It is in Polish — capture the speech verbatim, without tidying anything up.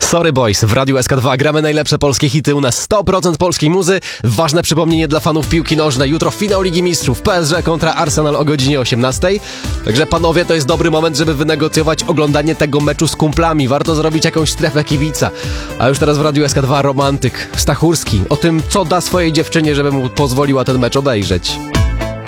Sorry Boys, w Radiu S K dwa gramy najlepsze polskie hity, u nas sto procent polskiej muzy. Ważne przypomnienie dla fanów piłki nożnej. Jutro finał Ligi Mistrzów, P S G kontra Arsenal o godzinie osiemnastej. Także panowie, to jest dobry moment, żeby wynegocjować oglądanie tego meczu z kumplami. Warto zrobić jakąś strefę kibica. A już teraz w Radiu S K dwa romantyk Stachurski. O tym, co da swojej dziewczynie, żeby mu pozwoliła ten mecz obejrzeć.